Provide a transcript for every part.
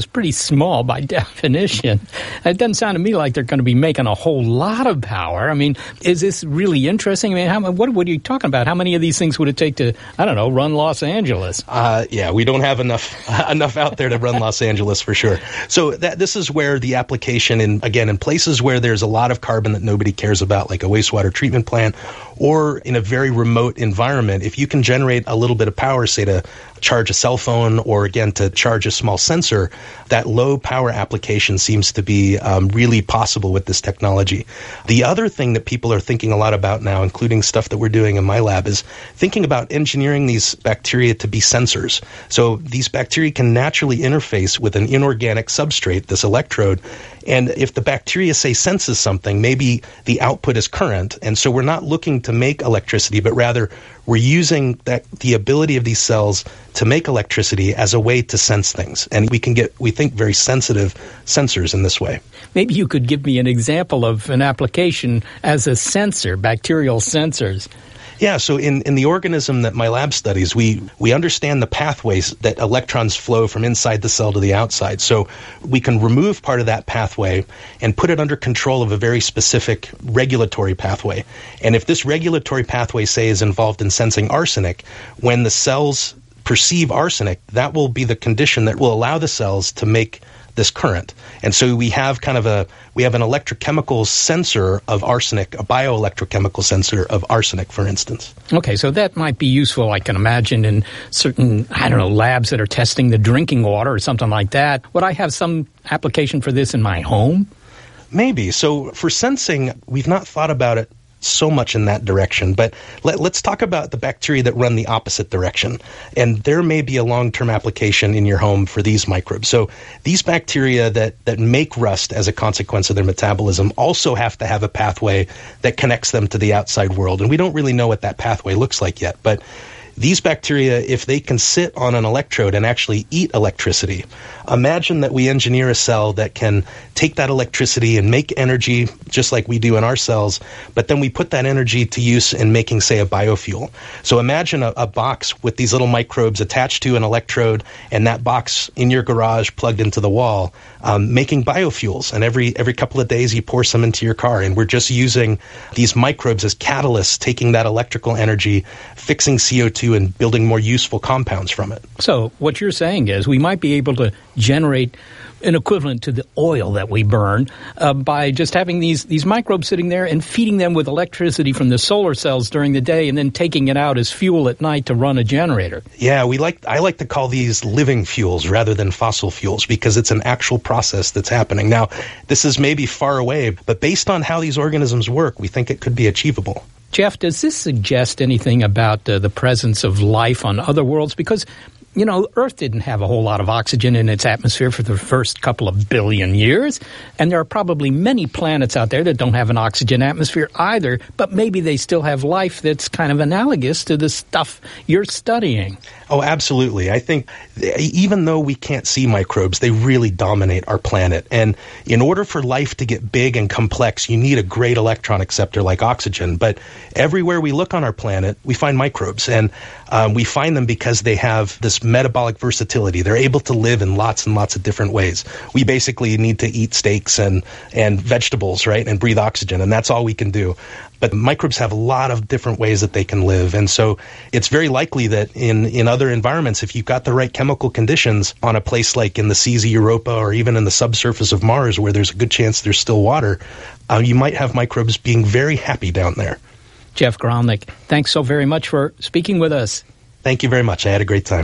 It's pretty small by definition. It doesn't sound to me like they're going to be making a whole lot of power. I mean, is this really interesting? I mean, what are you talking about? How many of these things would it take to, I don't know, run Los Angeles? Yeah, we don't have enough out there to run Los Angeles for sure. So this is where the application, in places where there's a lot of carbon that nobody cares about, like a wastewater treatment plant, or in a very remote environment, if you can generate a little bit of power, say to charge a cell phone or, again, to charge a small sensor, that low power application seems to be really possible with this technology. The other thing that people are thinking a lot about now, including stuff that we're doing in my lab, is thinking about engineering these bacteria to be sensors. So these bacteria can naturally interface with an inorganic substrate, this electrode, and if the bacteria, say, senses something, maybe the output is current, and so we're not looking to make electricity, but rather we're using the ability of these cells to make electricity as a way to sense things. And we can get, we think, very sensitive sensors in this way. Maybe you could give me an example of an application as a sensor, bacterial sensors. Yeah, so in the organism that my lab studies, we understand the pathways that electrons flow from inside the cell to the outside. So we can remove part of that pathway and put it under control of a very specific regulatory pathway. And if this regulatory pathway, say, is involved in sensing arsenic, when the cells perceive arsenic, that will be the condition that will allow the cells to make this current. And so we have an electrochemical sensor of arsenic, a bioelectrochemical sensor of arsenic, for instance. Okay, so that might be useful, I can imagine, in certain, labs that are testing the drinking water or something like that. Would I have some application for this in my home? Maybe. So for sensing, we've not thought about it so much in that direction, but let's talk about the bacteria that run the opposite direction. And there may be a long-term application in your home for these microbes. So these bacteria that make rust as a consequence of their metabolism also have to have a pathway that connects them to the outside world. And we don't really know what that pathway looks like yet, but these bacteria, if they can sit on an electrode and actually eat electricity, imagine that we engineer a cell that can take that electricity and make energy just like we do in our cells, but then we put that energy to use in making, say, a biofuel. So imagine a box with these little microbes attached to an electrode, and that box in your garage plugged into the wall, making biofuels. And every couple of days you pour some into your car, and we're just using these microbes as catalysts, taking that electrical energy, fixing CO2, and building more useful compounds from it. So what you're saying is we might be able to generate an equivalent to the oil that we burn by just having these microbes sitting there and feeding them with electricity from the solar cells during the day and then taking it out as fuel at night to run a generator. Yeah, I like to call these living fuels rather than fossil fuels because it's an actual process that's happening. Now, this is maybe far away, but based on how these organisms work, we think it could be achievable. Jeff, does this suggest anything about the presence of life on other worlds? Because Earth didn't have a whole lot of oxygen in its atmosphere for the first couple of billion years, and there are probably many planets out there that don't have an oxygen atmosphere either, but maybe they still have life that's kind of analogous to the stuff you're studying. Oh, absolutely. I think even though we can't see microbes, they really dominate our planet. And in order for life to get big and complex, you need a great electron acceptor like oxygen. But everywhere we look on our planet, we find microbes. And we find them because they have this metabolic versatility. They're able to live in lots and lots of different ways. We basically need to eat steaks and vegetables, right, and breathe oxygen, and that's all we can do. But microbes have a lot of different ways that they can live. And so it's very likely that in other environments, if you've got the right chemical conditions on a place like in the seas of Europa or even in the subsurface of Mars where there's a good chance there's still water, you might have microbes being very happy down there. Jeff Gralnick, thanks so very much for speaking with us. Thank you very much. I had a great time.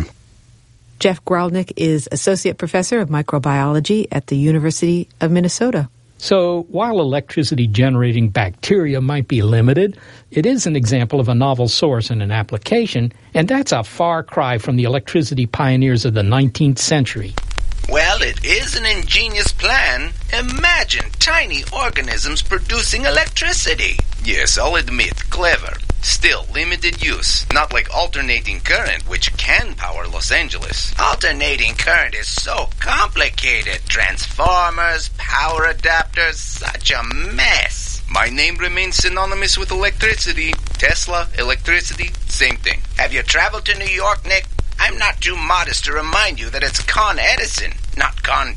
Jeff Gralnick is Associate Professor of Microbiology at the University of Minnesota. So while electricity-generating bacteria might be limited, it is an example of a novel source and an application, and that's a far cry from the electricity pioneers of the 19th century. Well, it is an ingenious plan. Imagine tiny organisms producing electricity. Yes, I'll admit, clever. Still, limited use. Not like alternating current, which can power Los Angeles. Alternating current is so complicated. Transformers, power adapters, such a mess. My name remains synonymous with electricity. Tesla, electricity, same thing. Have you traveled to New York, Nick? I'm not too modest to remind you that it's Con Edison, not Con